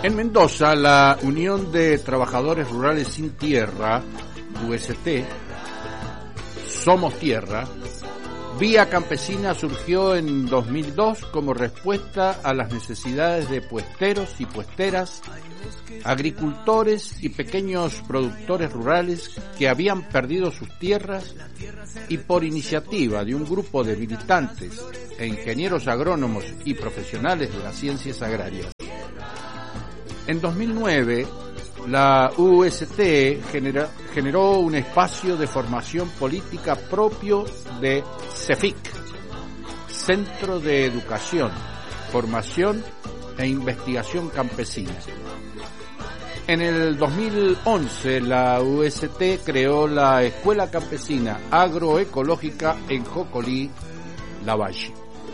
En Mendoza, la Unión de Trabajadores Rurales Sin Tierra, UST, Somos Tierra, Vía Campesina surgió en 2002 como respuesta a las necesidades de puesteros y puesteras, agricultores y pequeños productores rurales que habían perdido sus tierras, y por iniciativa de un grupo de militantes e ingenieros agrónomos y profesionales de las ciencias agrarias. En 2009, la UST generó un espacio de formación política propio de CEFIC, Centro de Educación, Formación e Investigación Campesina. En el 2011, la UST creó la Escuela Campesina Agroecológica en Jocolí, Lavalle.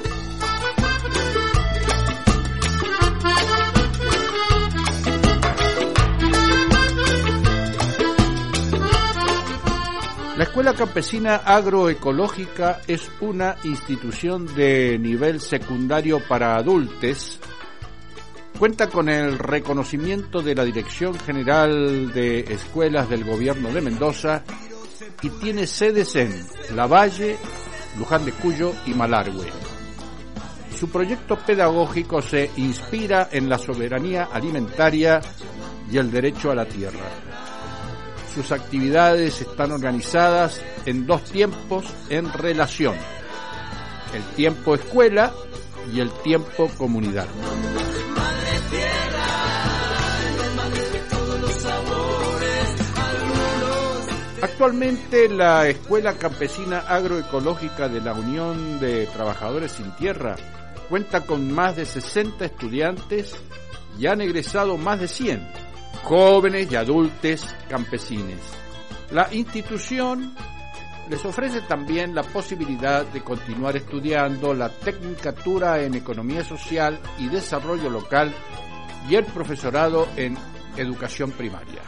La Escuela Campesina Agroecológica es una institución de nivel secundario para adultos. Cuenta con el reconocimiento de la Dirección General de Escuelas del Gobierno de Mendoza y tiene sedes en Lavalle, Luján de Cuyo y Malargüe. Su proyecto pedagógico se inspira en la soberanía alimentaria y el derecho a la tierra. Sus actividades están organizadas en dos tiempos en relación: el tiempo escuela y el tiempo comunidad. Actualmente la Escuela Campesina Agroecológica de la Unión de Trabajadores Sin Tierra cuenta con más de 60 estudiantes y han egresado más de 100 jóvenes y adultos campesines. La institución les ofrece también la posibilidad de continuar estudiando la Tecnicatura en Economía Social y Desarrollo Local y el profesorado en Educación Primaria.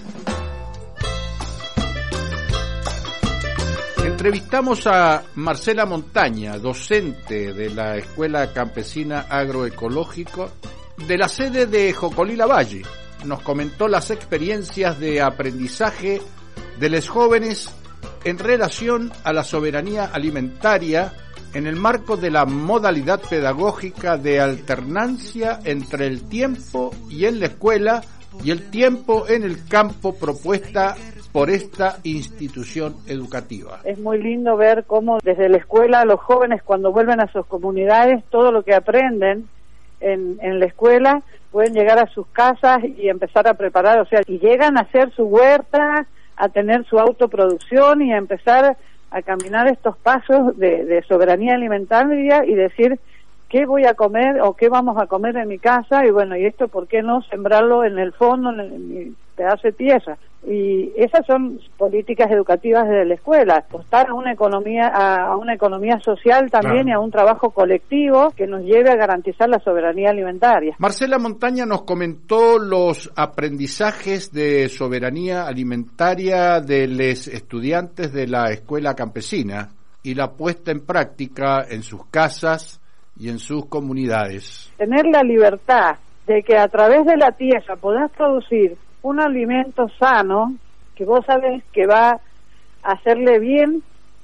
Entrevistamos a Marcela Montaña, docente de la Escuela Campesina Agroecológica de la sede de Jocolí Lavalle. Nos comentó las experiencias de aprendizaje de los jóvenes en relación a la soberanía alimentaria en el marco de la modalidad pedagógica de alternancia entre el tiempo y en la escuela y el tiempo en el campo propuesta por esta institución educativa. Es muy lindo ver cómo desde la escuela los jóvenes, cuando vuelven a sus comunidades, todo lo que aprenden en la escuela pueden llegar a sus casas y empezar a preparar, o sea, y llegan a hacer su huerta, a tener su autoproducción y a empezar a caminar estos pasos de soberanía alimentaria y decir qué voy a comer o qué vamos a comer en mi casa, y bueno, y esto por qué no sembrarlo en el fondo, en mi pedazo de tierra. Y esas son políticas educativas de la escuela, apostar a una economía social también, claro, y a un trabajo colectivo que nos lleve a garantizar la soberanía alimentaria. Marcela Montaña nos comentó los aprendizajes de soberanía alimentaria de los estudiantes de la escuela campesina y la puesta en práctica en sus casas y en sus comunidades. Tener la libertad de que a través de la tierra podás producir un alimento sano, que vos sabés que va a hacerle bien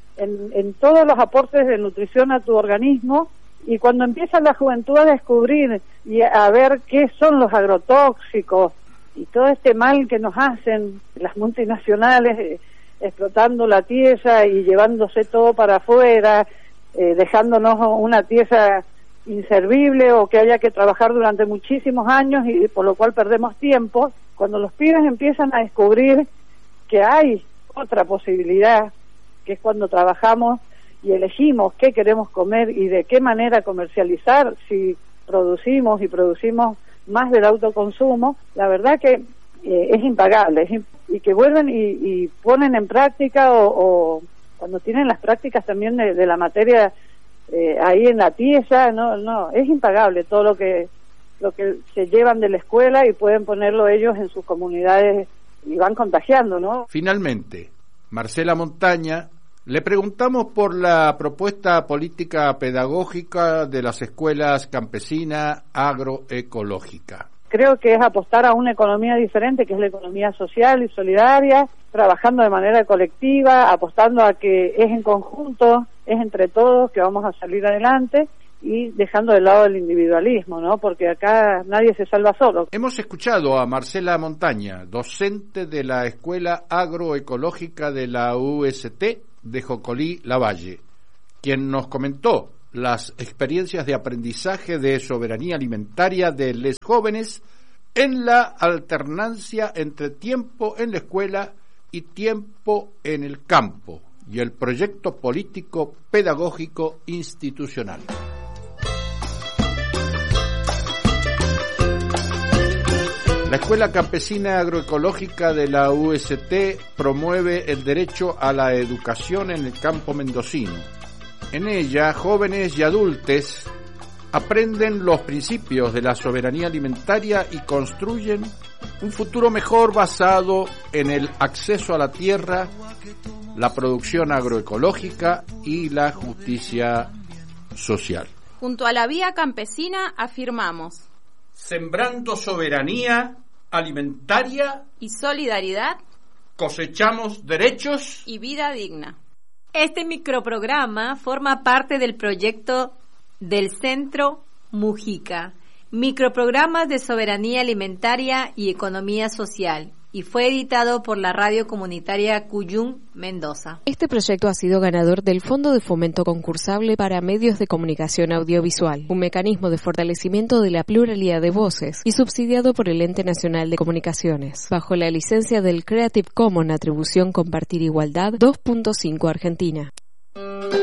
en todos los aportes de nutrición a tu organismo, y cuando empieza la juventud a descubrir y a ver qué son los agrotóxicos y todo este mal que nos hacen las multinacionales, explotando la tierra y llevándose todo para afuera, dejándonos una tierra inservible o que haya que trabajar durante muchísimos años y por lo cual perdemos tiempo. Cuando los pibes empiezan a descubrir que hay otra posibilidad, que es cuando trabajamos y elegimos qué queremos comer y de qué manera comercializar, si producimos más del autoconsumo, la verdad que es impagable, y que vuelven y ponen en práctica o cuando tienen las prácticas también de la materia ahí en la tierra, no, es impagable todo lo que se llevan de la escuela y pueden ponerlo ellos en sus comunidades y van contagiando, ¿no? Finalmente, Marcela Montaña, le preguntamos por la propuesta política pedagógica de las escuelas campesina agroecológica. creo que es apostar a una economía diferente, que es la economía social y solidaria, trabajando de manera colectiva, apostando a que es en conjunto, es entre todos que vamos a salir adelante, y dejando de lado el individualismo, ¿no? Porque acá nadie se salva solo. Hemos escuchado a Marcela Montaña, docente de la Escuela Agroecológica de la UST de Jocolí Lavalle, quien nos comentó las experiencias de aprendizaje de soberanía alimentaria de los jóvenes en la alternancia entre tiempo en la escuela y tiempo en el campo y el proyecto político pedagógico institucional. La Escuela Campesina Agroecológica de la UST promueve el derecho a la educación en el campo mendocino. En ella, jóvenes y adultos aprenden los principios de la soberanía alimentaria y construyen un futuro mejor basado en el acceso a la tierra, la producción agroecológica y la justicia social. Junto a la Vía Campesina afirmamos: sembrando soberanía alimentaria y solidaridad, cosechamos derechos y vida digna. Este microprograma forma parte del proyecto del Centro Mujica, Microprogramas de Soberanía Alimentaria y Economía Social, y fue editado por la radio comunitaria Cuyum, Mendoza. Este proyecto ha sido ganador del Fondo de Fomento Concursable para Medios de Comunicación Audiovisual, un mecanismo de fortalecimiento de la pluralidad de voces y subsidiado por el Ente Nacional de Comunicaciones, bajo la licencia del Creative Commons Atribución Compartir Igualdad 2.5 Argentina.